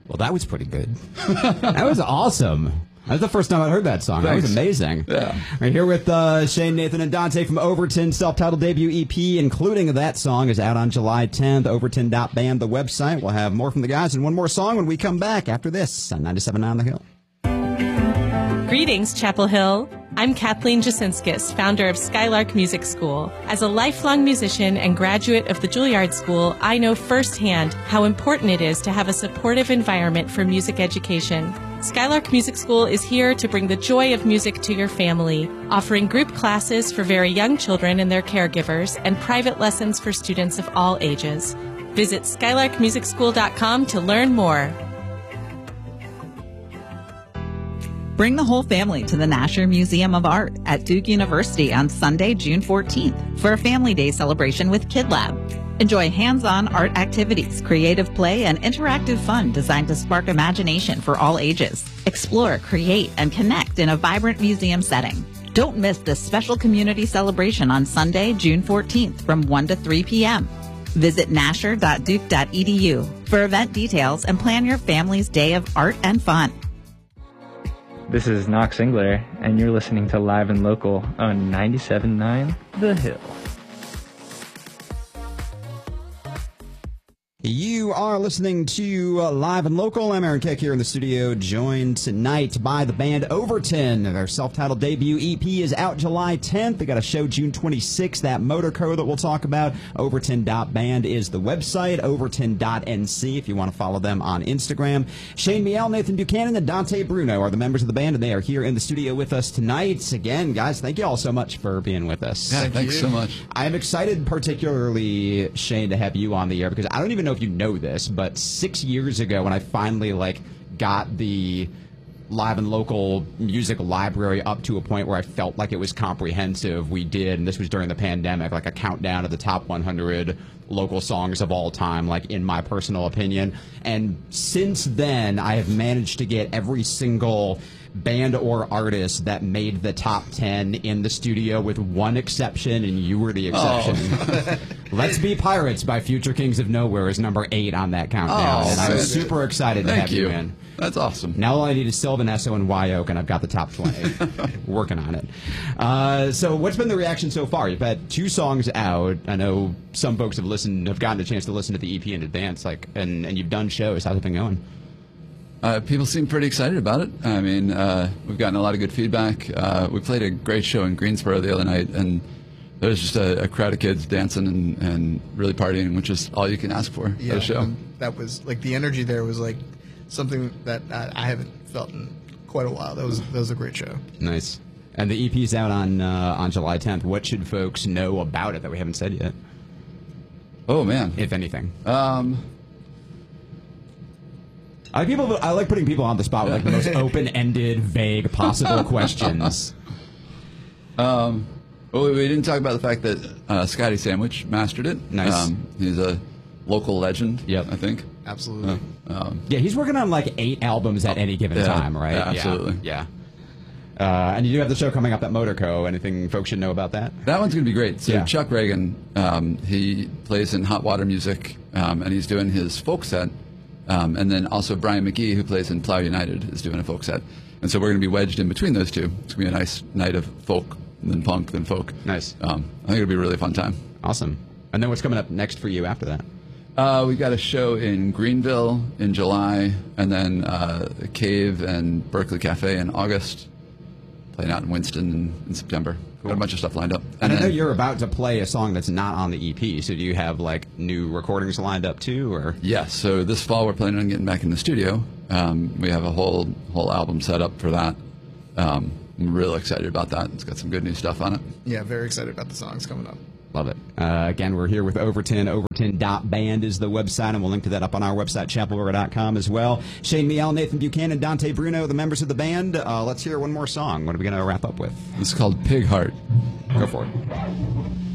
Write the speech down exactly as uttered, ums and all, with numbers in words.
Well, that was pretty good. That was awesome. That's the first time I heard that song. Thanks. That was amazing. Yeah. We're here with uh, Shane, Nathan, and Dante from Overton. Self-titled debut E P, including that song, is out on July tenth. Overton dot band, the website. We'll have more from the guys and one more song when we come back after this on ninety-seven point nine The Hill. Greetings, Chapel Hill. I'm Kathleen Jasinskis, founder of Skylark Music School. As a lifelong musician and graduate of the Juilliard School, I know firsthand how important it is to have a supportive environment for music education. Skylark Music School is here to bring the joy of music to your family, offering group classes for very young children and their caregivers, and private lessons for students of all ages. Visit skylark music school dot com to learn more. Bring the whole family to the Nasher Museum of Art at Duke University on Sunday, June fourteenth for a Family Day celebration with Kid Lab. Enjoy hands-on art activities, creative play, and interactive fun designed to spark imagination for all ages. Explore, create, and connect in a vibrant museum setting. Don't miss this special community celebration on Sunday, June fourteenth from one to three p.m. Visit nasher dot duke dot e d u for event details and plan your family's day of art and fun. This is Knox Singler, and you're listening to Live and Local on ninety-seven point nine The Hill. You are listening to uh, Live and Local. I'm Aaron Keck here in the studio, joined tonight by the band Overton. Their self-titled debut E P is out July tenth. They got a show June twenty-sixth, that Motorco that we'll talk about. Overton dot band is the website, overton dot n c if you want to follow them on Instagram. Shane Miel, Nathan Buchanan, and Dante Bruno are the members of the band, and they are here in the studio with us tonight. Again, guys, thank you all so much for being with us. Yeah, thanks so much. I'm excited, particularly, Shane, to have you on the air, because I don't even know if you know this, but six years ago when I finally like got the Live and Local music library up to a point where I felt like it was comprehensive, we did, and this was during the pandemic, like a countdown of the top one hundred local songs of all time, like in my personal opinion. And since then, I have managed to get every single band or artist that made the top ten in the studio, with one exception, and you were the exception. Oh. Let's Be Pirates by Future Kings of Nowhere is number eight on that countdown, oh, and I'm super excited to Thank have you. you in. That's awesome. Now all I need is Sylvan Esso and Wyoke, and I've got the top twenty. Working on it. Uh, so what's been the reaction so far? You've had two songs out. I know some folks have listened, have gotten a chance to listen to the E P in advance, like, and, and you've done shows. How's it been going? Uh, people seem pretty excited about it. I mean, uh, we've gotten a lot of good feedback. Uh, we played a great show in Greensboro the other night, and there was just a, a crowd of kids dancing and, and really partying, which is all you can ask for yeah, at a show. That was, like, the energy there was, like, something that I, I haven't felt in quite a while. That was that was a great show. Nice. And the E P's out on uh, on July tenth. What should folks know about it that we haven't said yet? Oh, man. If anything. Um... I like people. I like putting people on the spot with like the most open-ended, vague possible questions. Um, well, we didn't talk about the fact that uh, Scotty Sandwich mastered it. Nice. Um, he's a local legend. Yep. I think. Absolutely. Uh, um, yeah, he's working on like eight albums at any given yeah, time, right? Yeah, absolutely. Yeah. yeah. Uh, and you do have the show coming up at Motorco. Anything folks should know about that? That one's going to be great. So yeah. Chuck Reagan, um, he plays in Hot Water Music, um, and he's doing his folk set. Um, and then also Brian McGee, who plays in Plow United, is doing a folk set. And so we're going to be wedged in between those two. It's going to be a nice night of folk, then punk, then folk. Nice. Um, I think it'll be a really fun time. Awesome. And then what's coming up next for you after that? Uh, we've got a show in Greenville in July, and then uh, Cave and Berkeley Cafe in August, playing out in Winston in, in September. Got a bunch of stuff lined up. And, and I know then, you're about to play a song that's not on the E P, so do you have like new recordings lined up too, or? Yeah, so this fall we're planning on getting back in the studio. Um, we have a whole whole album set up for that. Um, I'm really excited about that. It's got some good new stuff on it. Yeah, very excited about the songs coming up. Love it. Uh, again, we're here with Overton. overton dot band is the website, and we'll link to that up on our website, chapel roar dot com as well. Shane Miel, Nathan Buchanan, Dante Bruno, the members of the band. Uh, let's hear one more song. What are we going to wrap up with? It's called Pig Heart. Go for it.